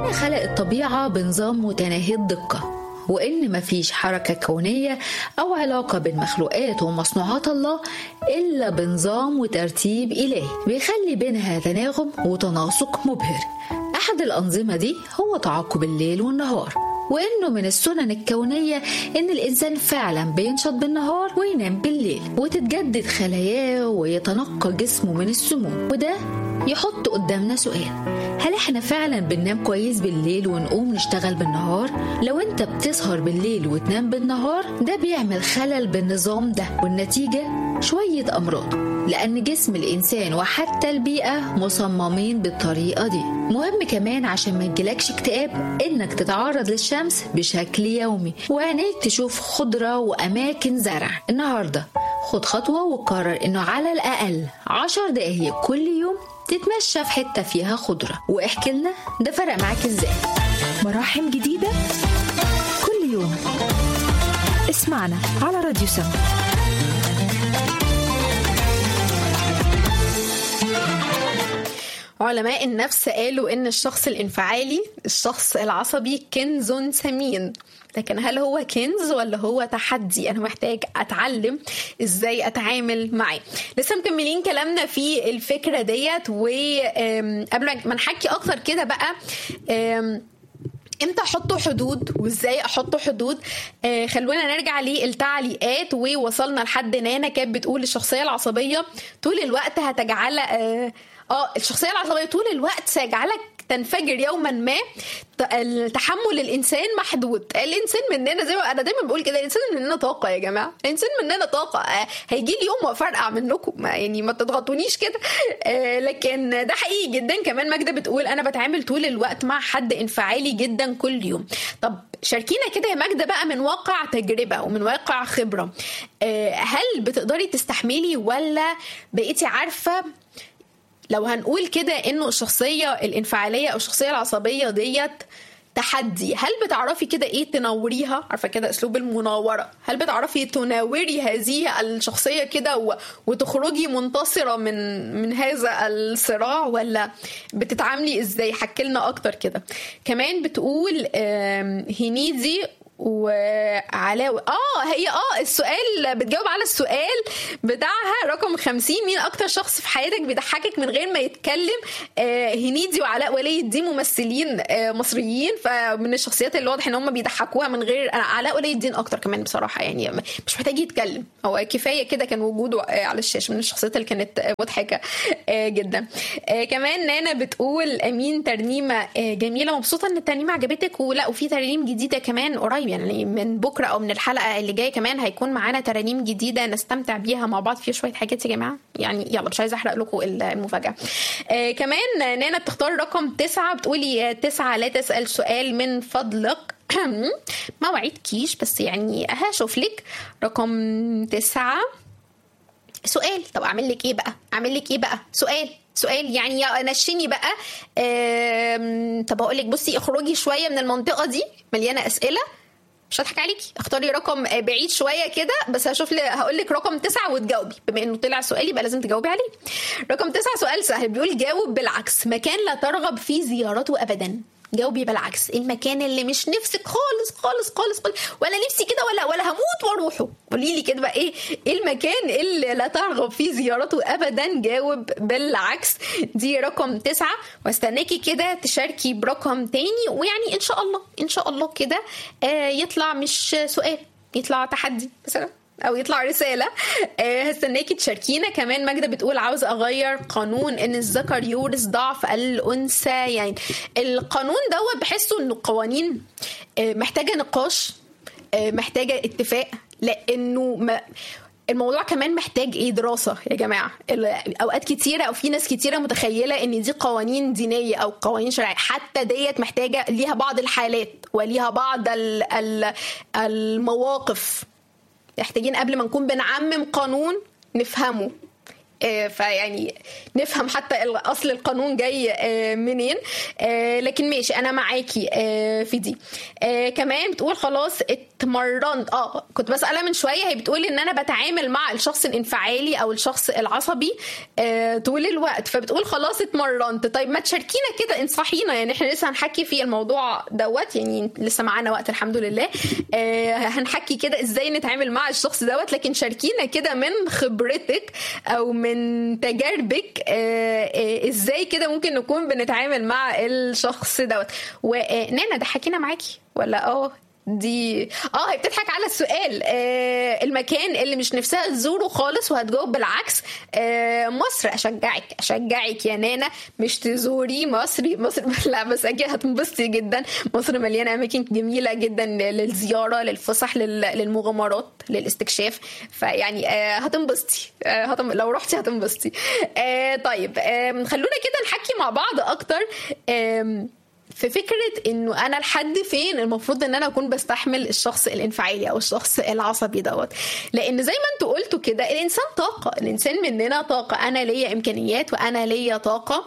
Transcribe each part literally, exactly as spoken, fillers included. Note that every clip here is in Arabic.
ربنا خلق الطبيعة بنظام متناهي الدقة، وإن مفيش حركة كونية أو علاقة بين مخلوقات ومصنوعات الله إلا بنظام وترتيب إلهي بيخلي بينها تناغم وتناسق مبهر. أحد الأنظمة دي هو تعاقب الليل والنهار، وإنه من السنن الكونية إن الإنسان فعلا بينشط بالنهار وينام بالليل، وتتجدد خلاياه ويتنقى جسمه من السموم. وده يحط قدامنا سؤال: هل احنا فعلا بننام كويس بالليل ونقوم نشتغل بالنهار؟ لو انت بتسهر بالليل وتنام بالنهار، ده بيعمل خلل بالنظام ده، والنتيجة شوية أمراض، لأن جسم الإنسان وحتى البيئة مصممين بالطريقة دي. مهم كمان عشان ما يجيلكش اكتئاب إنك تتعرض للشمس بشكل يومي، وعينيك تشوف خضرة وأماكن زرع. النهاردة خد خطوة وقرر إنه على الأقل عشر دقايق كل يوم تتمشى في حتة فيها خضرة، واحكي لنا ده فرق معاك ازاي. مراحم جديدة كل يوم، اسمعنا على راديو سم. علماء النفس قالوا إن الشخص الانفعالي، الشخص العصبي، كنز ثمين. لكن هل هو كنز ولا هو تحدي؟ أنا محتاج أتعلم إزاي أتعامل معاه. لسه مكملين كلامنا في الفكرة ديت، وقبل ما نحكي أكتر كده بقى امتى احط حدود وازاي احط حدود، آه خلونا نرجع للتعليقات. ووصلنا لحد نانا كانت بتقول الشخصية العصبية طول الوقت هتجعل اه, آه الشخصية العصبية طول الوقت سيجعلك تنفجر يوما ما. التحمل الانسان محدود. الانسان مننا زي ما انا دايما بقول كده، الانسان مننا طاقه يا جماعه، الانسان مننا طاقه. هيجي لي يوم وافرقع منكم، يعني ما تضغطونيش كده. لكن ده حقيقي جدا. كمان ماجده بتقول انا بتعامل طول الوقت مع حد انفعالي جدا كل يوم. طب شاركينا كده يا ماجده بقى من واقع تجربه ومن واقع خبره، هل بتقدري تستحملي ولا بقيتي عارفه لو هنقول كده انه الشخصية الانفعالية او الشخصية العصبية ديت تحدي؟ هل بتعرفي كده ايه تنوريها؟ عارفة كده اسلوب المناورة، هل بتعرفي تناوري هذه الشخصية كده وتخرجي منتصرة من من هذا الصراع، ولا بتتعاملي ازاي؟ حكي لنا اكتر كده. كمان بتقول هنيدي وعلاوي اه هي اه السؤال بتجاوب على السؤال بتاعها رقم خمسين: مين اكتر شخص في حياتك بيضحكك من غير ما يتكلم؟ آه هنيدي وعلاء ولي الدين ممثلين آه مصريين، فمن الشخصيات اللي واضح ان هم بيضحكوها من غير. علاء ولي الدين اكتر كمان بصراحه، يعني مش محتاج يتكلم، هو كفايه كده كان وجوده آه على الشاشه. من الشخصيات اللي كانت آه مضحكه آه جدا. آه كمان نانا بتقول امين ترنيمه آه جميله، مبسوطه ان الترنيمه عجبتك، ولا وفي ترانيم جديده كمان قريب، يعني من بكره او من الحلقه اللي جايه كمان هيكون معانا ترانيم جديده نستمتع بيها مع بعض. في شويه حاجات يا جماعه، يعني يلا مش عايزه احرق لكم المفاجاه. آه كمان نانا بتختار رقم تسعة، بتقولي تسعة لا تسال سؤال من فضلك. ما وعدكيش بس يعني هشوف لك. رقم تسعة سؤال. طب اعمل لك ايه بقى؟ اعمل لك ايه بقى؟ سؤال سؤال يعني نشيني بقى. طب اقول لك بصي، اخرجي شويه من المنطقه دي مليانه اسئله، مش هضحك عليكي، اختاري رقم بعيد شويه كده، بس هشوف لي هقول لك رقم تسعة وتجاوبي، بما انه طلع سؤالي بقى لازم تجاوبي عليه. رقم تسعة سؤال سهل، بيقول جاوب بالعكس: مكان لا ترغب في زيارته ابدا. جاوبي بالعكس، المكان اللي مش نفسك خالص خالص خالص, خالص ولا نفسي كده ولا ولا هموت واروحه. قولي لي كده بقى ايه ايه المكان اللي لا ترغب في زيارته ابدا؟ جاوب بالعكس. دي رقم تسعة، واستناكي كده تشاركي برقم تاني، ويعني ان شاء الله ان شاء الله كده آه يطلع مش سؤال، يطلع تحدي مثلا او يطلع رساله. آه هستناكي تشاركينا. كمان ماجده بتقول عاوزه اغير قانون ان الذكر يورث ضعف الانثى. يعني القانون دوت بحسه انه قوانين آه محتاجه نقاش، آه محتاجه اتفاق، لانه ما الموضوع كمان محتاج ايه؟ دراسه يا جماعه. اوقات كتيره او في ناس كتيره متخيله ان دي قوانين دينيه او قوانين شرعيه، حتى ديت محتاجه ليها بعض الحالات وليها بعض المواقف. محتاجين قبل ما نكون بنعمم قانون نفهمه، فيعني نفهم حتى اصل القانون جاي منين. لكن ماشي انا معاكي في دي. كمان بتقول خلاص اتمرنت اه كنت بسألها من شويه، هي بتقول ان انا بتعامل مع الشخص الانفعالي او الشخص العصبي آه طول الوقت، فبتقول خلاص اتمرنت. طيب ما تشاركينا كده، انصحينا، يعني احنا لسه هنحكي في الموضوع دوت، يعني لسه معانا وقت الحمد لله. آه هنحكي كده ازاي نتعامل مع الشخص دوت، لكن شاركينا كده من خبرتك او من تجاربك آه آه ازاي كده ممكن نكون بنتعامل مع الشخص دوت. ونانا ده حكينا معاكي ولا اه دي اه هي بتضحك على السؤال. آه المكان اللي مش نفسها تزوره خالص، وهتجاوب بالعكس آه مصر. اشجعك اشجعك يا نانا مش تزوري مصر مصر لا بس اكيد هتنبسطي جدا. مصر مليانه اماكن جميله جدا للزياره، للفسح، للمغامرات، للاستكشاف، فيعني آه هتنبسطي آه هتم... لو رحتي هتنبسطي. آه طيب آه خلونا كده نحكي مع بعض اكتر آه في فكرة انه انا لحد فين المفروض ان انا اكون بستحمل الشخص الانفعالي او الشخص العصبي دوت. لان زي ما انتوا قلتوا كده الانسان طاقة، الانسان مننا طاقة، انا ليا امكانيات وانا ليا طاقة.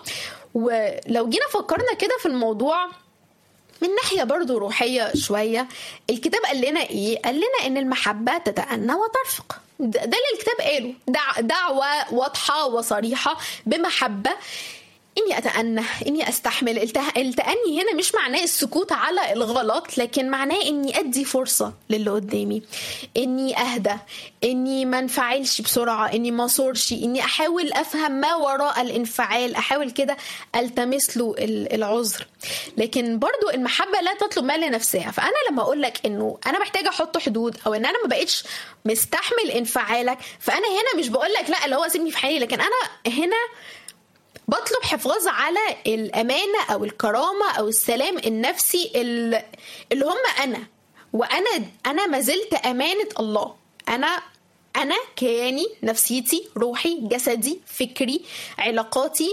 ولو جينا فكرنا كده في الموضوع من ناحية برضو روحية شوية، الكتاب قال لنا ايه؟ قال لنا ان المحبة تتأنى وترفق. ده اللي الكتاب قاله، دع دعوة واضحة وصريحة بمحبة، إني أتأنى، إني أستحمل. التأني هنا مش معناه السكوت على الغلط، لكن معناه إني أدي فرصة للي قدامي، إني أهدى، إني ما انفعلش بسرعة، إني ما صورش، إني أحاول أفهم ما وراء الانفعال، أحاول كده ألتمس له العذر. لكن برضو المحبة لا تطلب ما لنفسها. فأنا لما أقولك إنه أنا محتاجة أحط حدود، أو إن أنا ما بقيتش مستحمل انفعالك، فأنا هنا مش بقولك لا اللي هو سيبني في حالي، لكن أنا هنا بطلب حفاظ على الأمانة أو الكرامة أو السلام النفسي اللي هم أنا، وأنا أنا ما زلت أمانة الله. أنا أنا كياني، نفسيتي، روحي، جسدي، فكري، علاقاتي،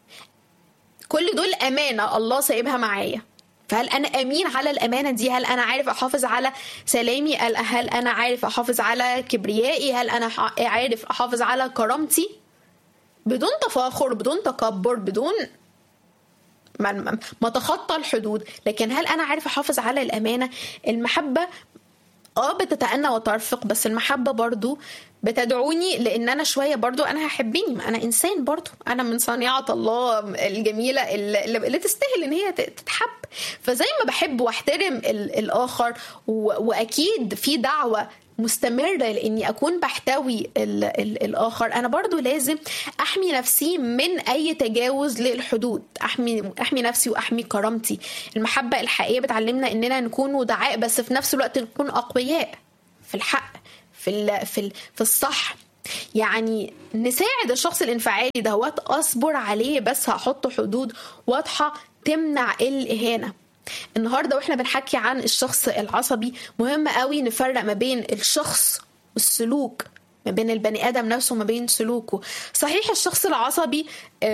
كل دول أمانة الله سايبها معايا. فهل أنا أمين على الأمانة دي؟ هل أنا عارف أحافظ على سلامي؟ هل أنا عارف أحافظ على كبريائي؟ هل أنا عارف أحافظ على كرامتي بدون تفاخر، بدون تكبر، بدون ما, ما تخطى الحدود؟ لكن هل أنا عارف أحافظ على الأمانة؟ المحبة اه بتتأنى وترفق، بس المحبة برضو بتدعوني لأن أنا شوية برضو أنا هحبني، ما أنا إنسان برضو، أنا من صنيعة الله الجميلة اللي, اللي تستاهل إن هي تتحب. فزي ما بحب واحترم الآخر، وأكيد في دعوة مستمرة لأني أكون بحتوي ال ال الآخر، أنا برضو لازم أحمي نفسي من أي تجاوز للحدود، أحمي, أحمي نفسي وأحمي كرامتي. المحبة الحقيقية بتعلمنا أننا نكون ودعاء، بس في نفس الوقت نكون أقوياء في الحق، في, ال في, ال في الصح. يعني نساعد الشخص الانفعالي دوت، أصبر عليه بس هحط حدود واضحة تمنع الإهانة. النهاردة واحنا بنحكي عن الشخص العصبي مهم قوي نفرق ما بين الشخص والسلوك، ما بين البني آدم نفسه وما بين سلوكه. صحيح الشخص العصبي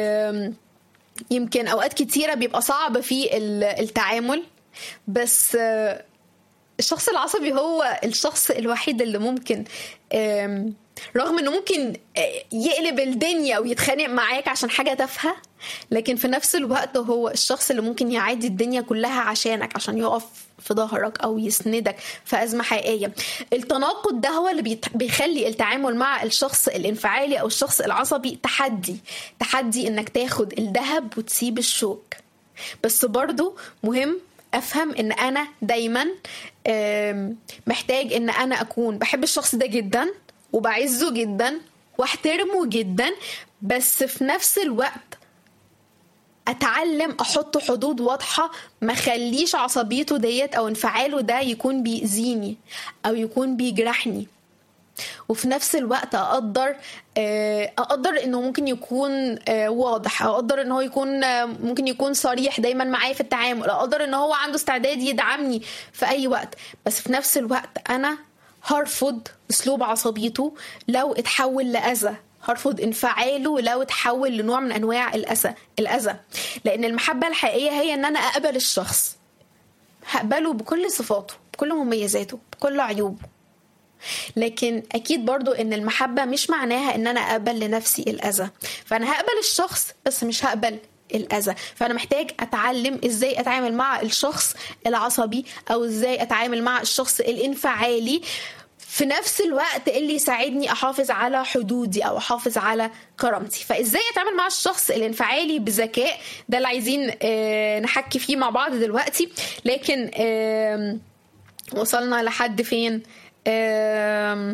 يمكن أوقات كتيرة بيبقى صعب في التعامل، بس الشخص العصبي هو الشخص الوحيد اللي ممكن رغم انه ممكن يقلب الدنيا ويتخانق معاك عشان حاجة تافهة، لكن في نفس الوقت هو الشخص اللي ممكن يعادي الدنيا كلها عشانك، عشان يقف في ظهرك او يسندك في أزمة حقيقية. التناقض ده هو اللي بيخلي التعامل مع الشخص الانفعالي او الشخص العصبي تحدي تحدي انك تاخد الذهب وتسيب الشوك. بس برضو مهم افهم ان انا دايما محتاج ان انا اكون بحب الشخص ده جدا وبعزه جدا واحترمه جدا، بس في نفس الوقت اتعلم احط حدود واضحة، ما خليش عصبيته ديت او انفعاله ده يكون بيأذيني او يكون بيجرحني. وفي نفس الوقت اقدر اقدر انه ممكن يكون واضح، اقدر انه يكون ممكن يكون صريح دايما معايا في التعامل، اقدر انه هو عنده استعداد يدعمني في اي وقت، بس في نفس الوقت انا هرفض اسلوب عصبيته لو اتحول لأذى، هرفض انفعاله لو اتحول لنوع من انواع الأذى الأذى لان المحبة الحقيقية هي ان انا اقبل الشخص، هقبله بكل صفاته، بكل مميزاته، بكل عيوبه. لكن اكيد برضو ان المحبة مش معناها ان انا اقبل لنفسي الأذى، فانا هقبل الشخص بس مش هقبل الأذى. فأنا محتاج أتعلم إزاي أتعامل مع الشخص العصبي أو إزاي أتعامل مع الشخص الانفعالي في نفس الوقت اللي يساعدني أحافظ على حدودي أو أحافظ على كرامتي. فإزاي أتعامل مع الشخص الانفعالي بذكاء، ده اللي عايزين آه نحكي فيه مع بعض دلوقتي. لكن آه وصلنا لحد فين؟ آه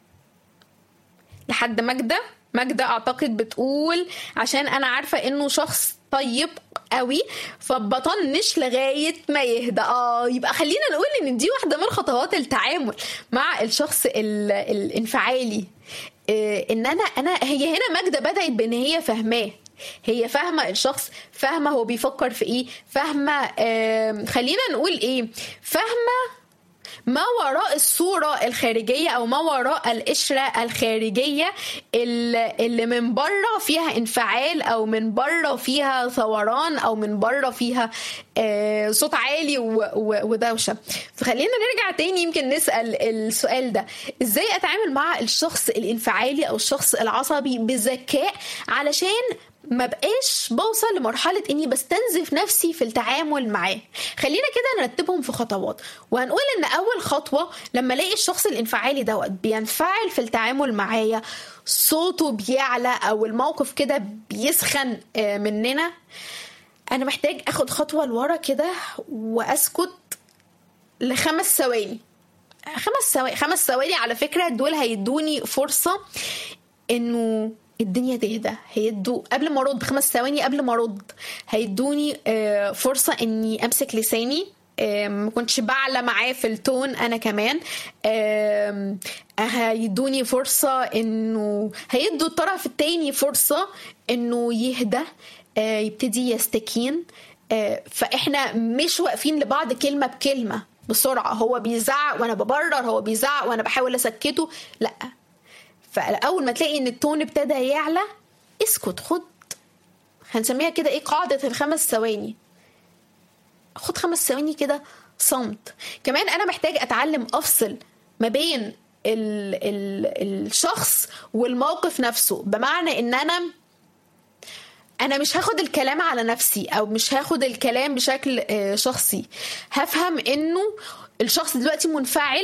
لحد ماجدة. ماجدة أعتقد بتقول عشان أنا عارفة إنه شخص طيب قوي فبطنش لغاية ما يهدى. آه يبقى خلينا نقول إن دي واحدة من خطوات التعامل مع الشخص الانفعالي. آه إن أنا أنا هي هنا ماجدة بدأت بإن هي فهماه، هي فاهمة الشخص، فاهمة هو بيفكر في إيه، فاهمة آه خلينا نقول إيه، فاهمة ما وراء الصورة الخارجية أو ما وراء القشرة الخارجية اللي من بره فيها انفعال أو من بره فيها ثوران أو من بره فيها صوت عالي ودوشة. فخلينا نرجع تاني يمكن نسأل السؤال ده، إزاي أتعامل مع الشخص الانفعالي أو الشخص العصبي بذكاء علشان ما بقاش بوصل لمرحلة اني بستنزف نفسي في التعامل معاه. خلينا كده نرتبهم في خطوات، وهنقول ان اول خطوة لما الاقي الشخص الانفعالي دوت بينفعل في التعامل معايا، صوته بيعلى او الموقف كده بيسخن مننا، انا محتاج اخد خطوة لورا كده واسكت لخمس ثواني. خمس ثواني خمس ثواني على فكرة دول هيدوني فرصة انه الدنيا تهدى. هيدوا قبل ما ارد خمس ثواني قبل ما ارد هيدوني فرصه اني امسك لساني، ما كنتش بعلى معاه في التون انا كمان. هيدوني فرصه انه هيدوا الطرف التاني فرصه انه يهدى، يبتدي يستكين. فاحنا مش واقفين لبعض كلمه بكلمه بسرعه، هو بيزعق وانا ببرر، هو بيزعق وانا بحاول اسكته، لا. فأول ما تلاقي ان التون ابتدى يعلى اسكت، خد هنسميها كده ايه، قاعدة الخمس ثواني. خد خمس ثواني كده صمت. كمان انا محتاج اتعلم افصل ما بين ال ال الشخص والموقف نفسه، بمعنى ان انا انا مش هاخد الكلام على نفسي او مش هاخد الكلام بشكل شخصي. هفهم انه الشخص دلوقتي منفعل،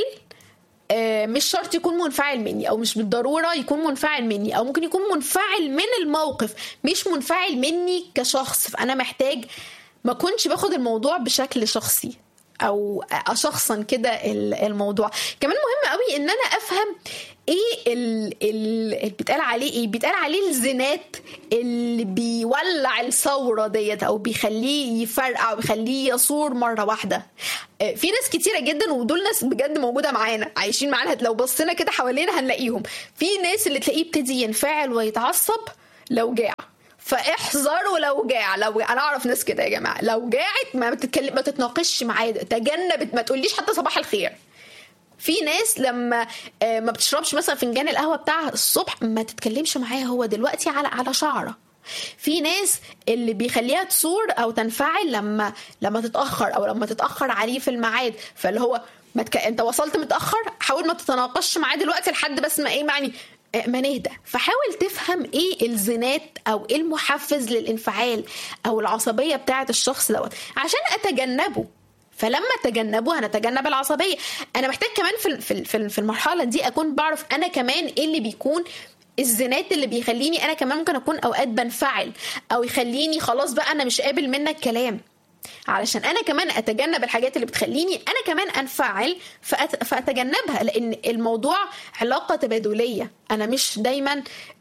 مش شرط يكون منفعل مني او مش بالضرورة يكون منفعل مني، او ممكن يكون منفعل من الموقف مش منفعل مني كشخص. فانا محتاج ما كنتش باخد الموضوع بشكل شخصي او اشخصا كده الموضوع. كمان مهم قوي ان انا افهم ايه اللي بيتقال عليه، ايه بيتقال عليه الزنات اللي بيولع الثوره ديت او بيخليه يفرقع او بيخليه يصور مره واحده. في ناس كتيره جدا ودول ناس بجد موجوده معانا عايشين معانا، لو بصينا كده حوالينا هنلاقيهم. في ناس اللي تلاقيه ابتدي ينفعل ويتعصب لو جاع، فاحذروا لو جاع. لو جاع. انا اعرف ناس كده يا جماعه، لو جاعت ما بتتكلم ما تتناقشش معايا، تجنب، ما تقوليش حتى صباح الخير. في ناس لما ما بتشربش مثلا فنجان القهوه بتاعها الصبح ما تتكلمش معايا، هو دلوقتي على على شعره. في ناس اللي بيخليها تصور او تنفعل لما لما تتاخر او لما تتاخر عليه في الميعاد، فاللي هو ما تك... انت وصلت متاخر، حاول ما تتناقشش معاه دلوقتي لحد بس ما ايه معني ما نهدى. فحاول تفهم ايه الزنات او ايه المحفز للانفعال او العصبيه بتاعه الشخص دوت عشان اتجنبه. فلما اتجنبه هنتجنب العصبيه. انا محتاج كمان في في في المرحله دي اكون بعرف انا كمان ايه اللي بيكون الزنات اللي بيخليني انا كمان ممكن اكون اوقات بنفعل او يخليني خلاص بقى انا مش قابل منك كلام، علشان انا كمان اتجنب الحاجات اللي بتخليني انا كمان انفعل فأت... فاتجنبها. لان الموضوع علاقه تبادليه، انا مش دايما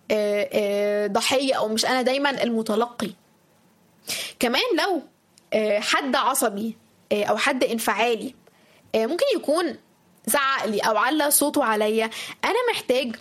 ضحيه او مش انا دايما المتلقي. كمان لو حد عصبي او حد انفعالي ممكن يكون زعق لي او على صوته عليا، انا محتاج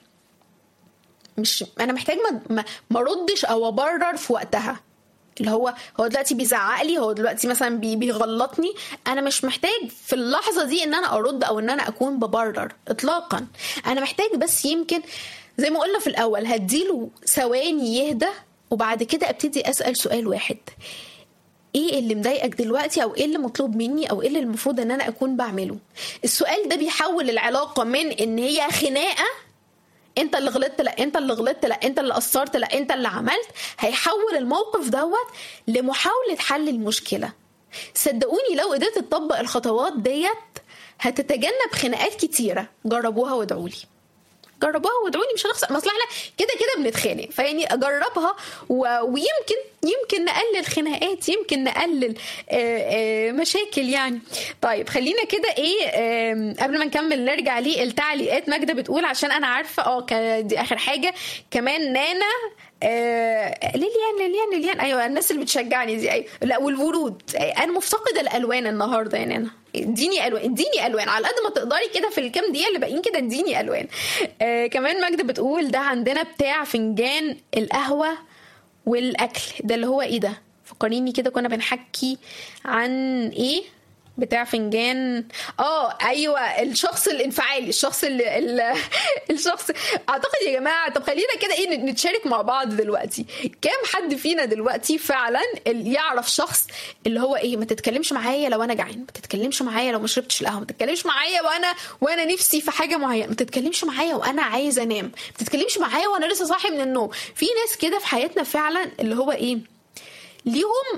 مش انا محتاج ما ما ردش او ابرر في وقتها. اللي هو هو دلوقتي بيزعق لي، هو دلوقتي مثلا بيغلطني، انا مش محتاج في اللحظه دي ان انا ارد او ان انا اكون ببرر اطلاقا. انا محتاج بس يمكن زي ما قلنا في الاول هديله ثواني يهدى، وبعد كده ابتدي اسال سؤال واحد: ايه اللي مضايقك دلوقتي، او ايه اللي مطلوب مني، او ايه اللي المفروض ان انا اكون بعمله. السؤال ده بيحول العلاقه من ان هي خناقه انت اللي غلطت، لا انت اللي غلطت، لا انت اللي قصرت، لا انت اللي عملت، هيحول الموقف دوت لمحاولة حل المشكلة. صدقوني لو قدرت تطبق الخطوات ديت هتتجنب خناقات كتيرة. جربوها وادعوا لي، جربوها وادعوا لي، مش هنخسر مصلحة، كده كده بنتخانق، فيعني اجربها و... ويمكن يمكن نقلل خناقات، يمكن نقلل آآ آآ مشاكل يعني. طيب خلينا كده ايه قبل ما نكمل نرجع ليه التعليقات. ماجدة بتقول عشان انا عارفه اه دي اخر حاجه كمان. نانا آه ليليان ليليان ليليان ايوه الناس اللي بتشجعني دي، ايوه لا والورود. انا مفتقده الالوان النهارده يعني، انا اديني الوان اديني الوان على قد ما تقدري كده في الكام دقيقه اللي باقيين كده، اديني الوان. آه كمان ماجدة بتقول ده عندنا بتاع فنجان القهوه والاكل ده اللي هو ايه ده؟ فكريني كده كنا بنحكي عن ايه بتاع فنجان. اه ايوه الشخص الانفعالي، الشخص اللي الشخص اعتقد يا جماعه. طب خلينا كده ايه نتشارك مع بعض دلوقتي. كام حد فينا دلوقتي فعلا يعرف شخص اللي هو ايه ما تتكلمش معايا لو انا جعان، ما تتكلمش معايا لو ما شربتش القهوه، ما تتكلمش معايا وانا وانا نفسي في حاجه معينه، ما تتكلمش معايا وانا عايز انام، ما تتكلمش معايا وانا لسه صاحي من النوم. في ناس كده في حياتنا فعلا اللي هو ايه ليهم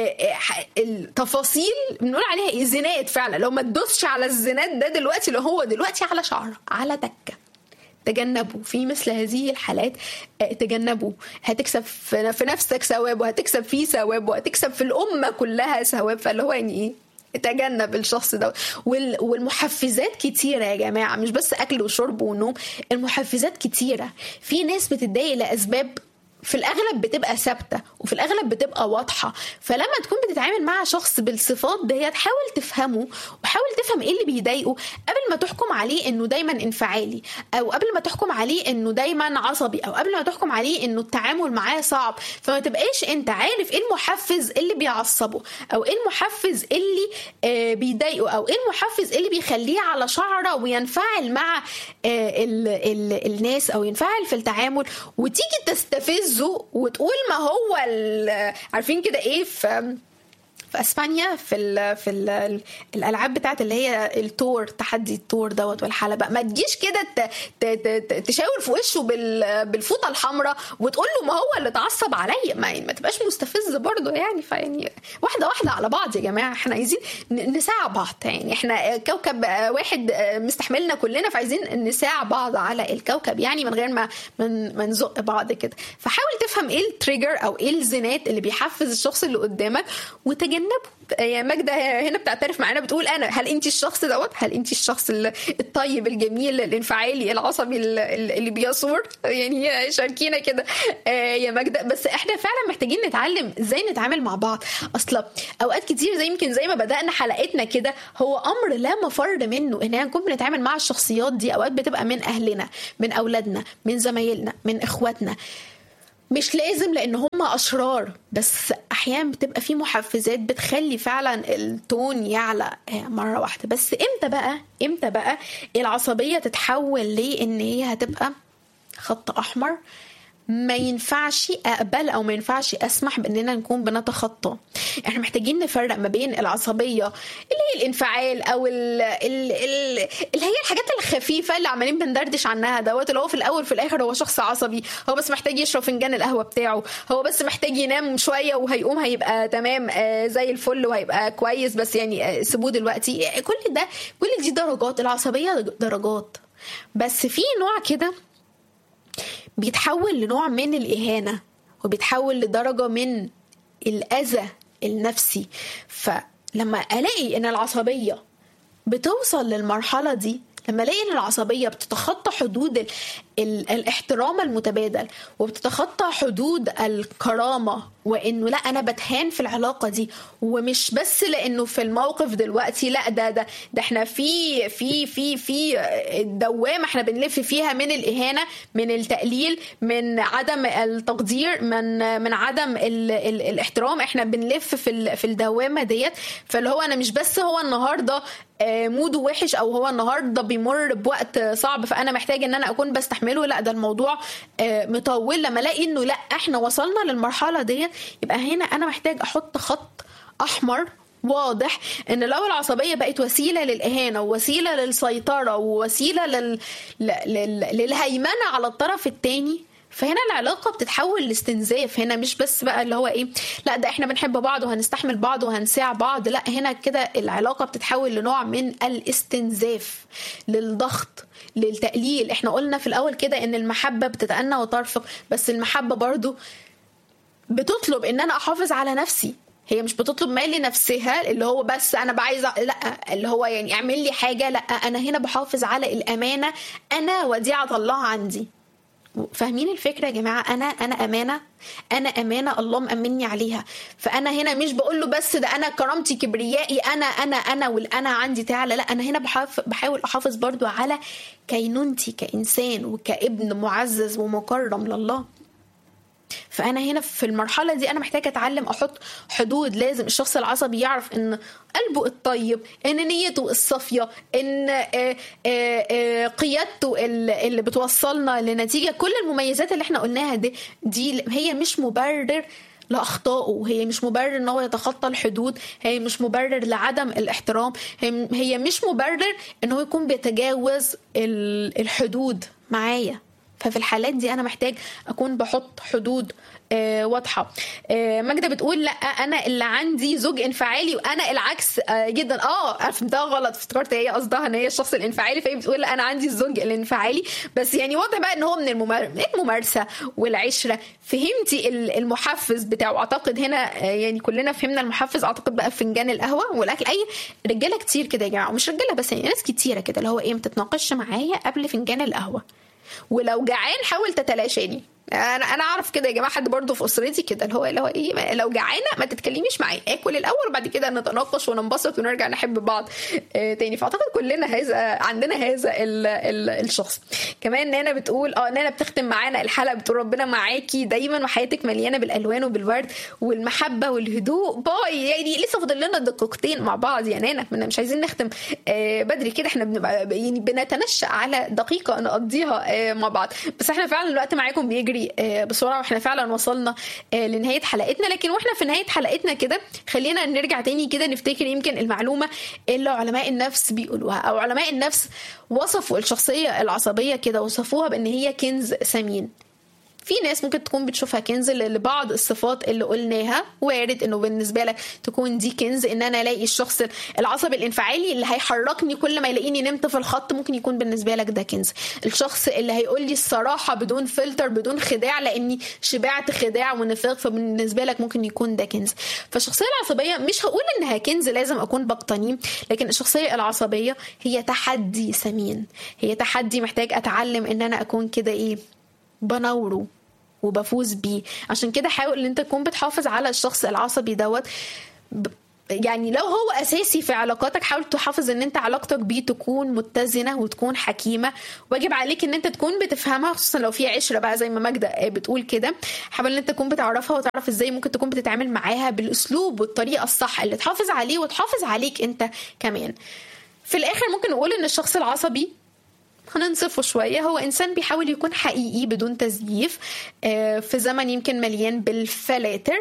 التفاصيل بنقول عليها زنات فعلا. لو ما تدوسش على الزنات ده دلوقتي اللي هو دلوقتي على شعر على تكه، تجنبوا في مثل هذه الحالات، تجنبوا. هتكسب في نفسك ثواب، وهتكسب فيه ثواب، وهتكسب في الأمة كلها ثواب. فاللي هو يعني ايه تجنب الشخص ده. والمحفزات كتيرة يا جماعة، مش بس أكل وشرب ونوم، المحفزات كتيرة. في ناس بتتضايق لأسباب في الأغلب بتبقى ثابتة وفي الأغلب بتبقى واضحة. فلما تكون بتتعامل مع شخص بالصفات ديت حاول تفهمه، وحاول تفهم ايه اللي بيضايقه قبل ما تحكم عليه انه دايما انفعالي، او قبل ما تحكم عليه انه دايما عصبي، او قبل ما تحكم عليه انه التعامل معاه صعب. فما تبقاش انت عارف ايه المحفز اللي بيعصبه، او ايه المحفز اللي آه بيضايقه، او ايه المحفز اللي بيخليه على شعره وينفعل مع آه ال ال الناس، او ينفعل في التعامل، وتيجي تستفز وتقول ما هو عارفين كده ايه في في اسبانيا في ال في ال الالعاب بتاعت اللي هي التور، تحدي التور دوت والحلبة، ما تجيش كده تشاور في وشه بالفوطه الحمراء وتقول له ما هو اللي اتعصب عليا. ما, ما تبقاش مستفز برضه يعني. فيعني واحده واحده على بعض يا جماعه، احنا عايزين نساعد بعض يعني. احنا كوكب واحد مستحملنا كلنا، فعايزين نساعد بعض على الكوكب يعني، من غير ما ما نزق بعض كده. فحاول تفهم ايه التريجر او ايه الزنات اللي بيحفز الشخص اللي قدامك وتجنبه. يا ماجدة هنا بتعترف معانا بتقول انا هل انت الشخص دوت؟ هل انت الشخص الطيب الجميل الانفعالي العصبي اللي بيصور يعني؟ شاركينا كده يا ماجدة. بس احنا فعلا محتاجين نتعلم ازاي نتعامل مع بعض. اصلا اوقات كتير زي يمكن زي ما بدأنا حلقتنا كده، هو امر لا مفر منه ان نكون بنتعامل مع الشخصيات دي. اوقات بتبقى من اهلنا، من اولادنا، من زمايلنا، من اخواتنا. مش لازم لان هم اشرار، بس احيانا بتبقى في محفزات بتخلي فعلا التون يعلى مره واحده. بس امتى بقى امتى بقى العصبيه تتحول ليه ان هي هتبقى خط احمر ما ينفعش اقبل او ما ينفعش اسمح باننا نكون بنتخطى؟ احنا محتاجين نفرق ما بين العصبيه اللي هي الانفعال او ال ال ال اللي هي الحاجات الخفيفه اللي عمالين بندردش عنها دوت، اللي هو في الاول في الاخر هو شخص عصبي، هو بس محتاج يشرب فنجان القهوه بتاعه، هو بس محتاج ينام شويه وهيقوم هيبقى تمام آه زي الفل وهيبقى كويس، بس يعني آه سيبوه دلوقتي. كل ده كل دي درجات. العصبيه درجات، بس في نوع كده بيتحول لنوع من الإهانة، وبيتحول لدرجة من الأذى النفسي. فلما ألاقي إن العصبية بتوصل للمرحلة دي، لما ألاقي إن العصبية بتتخطى حدود ال ال الاحترام المتبادل، وبتتخطى حدود الكرامة، وإنه لا أنا بتهان في العلاقة دي، ومش بس لأنه في الموقف دلوقتي، لا ده ده ده إحنا في في في في الدوامة إحنا بنلف فيها من الإهانة، من التقليل، من عدم التقدير، من من عدم ال ال الاحترام. إحنا بنلف في في الدوامة ديت. فاللي هو أنا مش بس هو النهاردة موده وحش، او هو النهارده بيمر بوقت صعب فانا محتاج ان انا اكون بستحمله، لا ده الموضوع مطول. لما الاقي انه لا احنا وصلنا للمرحله دي، يبقى هنا انا محتاج احط خط احمر واضح ان لو العصبيه بقت وسيله للاهانه ووسيله للسيطره ووسيله لل... لل... للهيمنه على الطرف الثاني، فهنا العلاقه بتتحول لاستنزاف. هنا مش بس بقى اللي هو ايه، لا ده احنا بنحب بعض وهنستحمل بعض وهنساع بعض، لا هنا كده العلاقه بتتحول لنوع من الاستنزاف، للضغط، للتقليل. احنا قلنا في الاول كده ان المحبه بتتأنى وترفق، بس المحبه برضو بتطلب ان انا احافظ على نفسي. هي مش بتطلب مال لنفسها اللي هو بس انا بعايزه، لا اللي هو يعني اعمل لي حاجه، لا انا هنا بحافظ على الامانه، انا وديعه الله عندي. فاهمين الفكره يا جماعه؟ انا انا امانه، انا امانه الله مأمني عليها. فانا هنا مش بقول له بس ده انا كرامتي كبريائي، انا انا انا والانا عندي تعالى، لا انا هنا بحاول احافظ برضو على كينونتي كانسان وكابن معزز ومكرم لله. فانا هنا في المرحله دي انا محتاجه اتعلم احط حدود. لازم الشخص العصبي يعرف ان قلبه الطيب، ان نيته الصافيه، ان قيادته اللي بتوصلنا لنتيجه. كل المميزات اللي احنا قلناها دي دي هي مش مبرر لاخطائه، هي مش مبرر ان هو يتخطى الحدود، هي مش مبرر لعدم الاحترام، هي مش مبرر ان هو يكون بيتجاوز الحدود معايا. ففي الحالات دي انا محتاج اكون بحط حدود آه واضحه. آه ماجدة بتقول لا انا اللي عندي زوج انفعالي وانا العكس آه جدا. اه فهمتها غلط، افتكرت هي قصدها ان هي الشخص الانفعالي، فهي بتقول لا انا عندي الزوج الانفعالي. بس يعني واضح بقى ان هو من الممارسه والعشره. فهمتي المحفز بتاعه؟ اعتقد هنا آه يعني كلنا فهمنا المحفز. اعتقد بقى فنجان القهوه والاكل. اي رجاله كتير كده يا جماعه، ومش رجاله بس، يعني ناس كتيره كده اللي هو ايه، ما تتناقش معايا قبل فنجان القهوه، ولو جعان حاول تتلاشاني. انا انا اعرف كده يا جماعه، حد برضو في اسرتي كده اللي هو اللي هو ايه، لو جعانه ما تتكلميش معايا، اكل الاول وبعد كده نتناقش وننبسط ونرجع نحب بعض آه تاني. فاعتقد كلنا هذا عندنا هذا ال ال الشخص. كمان نانا بتقول اه نانا بتختم معانا الحلقه بتقول ربنا معاكي دايما وحياتك مليانه بالالوان وبالورد والمحبه والهدوء. باي. يعني لسه فاضل لنا دقيقتين مع بعض يا نانا، مش عايزين نختم آه بدري كده، احنا بنبقى يعني بنتنشأ على دقيقه نقضيها آه مع بعض، بس احنا فعلا الوقت معاكم بيجري بسرعه واحنا فعلا وصلنا لنهايه حلقتنا. لكن واحنا في نهايه حلقتنا كده خلينا نرجع تاني كده نفتكر يمكن المعلومه اللي علماء النفس بيقولوها، او علماء النفس وصفوا الشخصيه العصبيه كده، وصفوها بان هي كنز ثمين. في ناس ممكن تكون بتشوفها كنز لبعض الصفات اللي قلناها، وارد انه بالنسبه لك تكون دي كنز، ان انا الاقي الشخص العصبي الانفعالي اللي هيحركني كل ما يلاقيني نمت في الخط، ممكن يكون بالنسبه لك ده كنز. الشخص اللي هيقول لي الصراحه بدون فلتر بدون خداع لاني شبعت خداع ونفاق، فبالنسبه لك ممكن يكون ده كنز. فالشخصيه العصبيه مش هقول انها كنز لازم اكون بقتنيه، لكن الشخصيه العصبيه هي تحدي ثمين، هي تحدي محتاج اتعلم ان انا اكون كده ايه بنوره وبفوز بيه. عشان كده حاول ان انت تكون بتحافظ على الشخص العصبي دوت، يعني لو هو اساسي في علاقاتك حاول تحافظ ان انت علاقتك بيه تكون متزنه وتكون حكيمه، واجب عليك ان انت تكون بتفهمها، خصوصا لو في عشره بقى زي ما ماجدة بتقول كده. حاول ان انت تكون بتعرفها وتعرف ازاي ممكن تكون بتتعامل معاها بالاسلوب والطريقه الصح اللي تحافظ عليه وتحافظ عليك انت كمان. في الاخر ممكن نقول ان الشخص العصبي هننصفه شوية هو إنسان بيحاول يكون حقيقي بدون تزييف في زمن يمكن مليان بالفلاتر،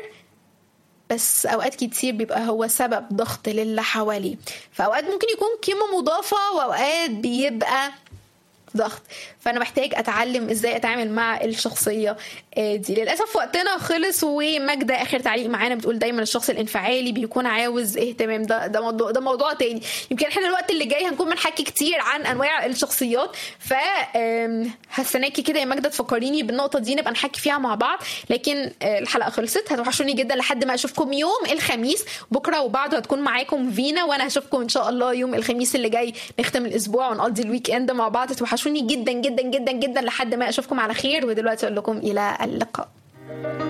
بس أوقات كتير بيبقى هو سبب ضغط للي حواليه. فأوقات ممكن يكون قيمة مضافة وأوقات بيبقى ضغط. فانا محتاج اتعلم ازاي اتعامل مع الشخصيه دي. للاسف وقتنا خلص. وماجدة اخر تعليق معانا بتقول دايما الشخص الانفعالي بيكون عاوز اهتمام. ده ده موضوع ده موضوع تاني. يمكن احنا الوقت اللي جاي هنكون بنحكي كتير عن انواع الشخصيات، ف هستناكي كده يا ماجدة تفكريني بالنقطه دي نبقى نحكي فيها مع بعض. لكن الحلقه خلصت، هتوحشوني جدا لحد ما اشوفكم يوم الخميس. بكره وبعده هتكون معاكم فينا، وانا هشوفكم ان شاء الله يوم الخميس اللي جاي نختم الاسبوع ونقضي الويك اند مع بعض. توحشوني جدا جدا جدا جدا لحد ما اشوفكم على خير. ودلوقتي اقول لكم الى اللقاء.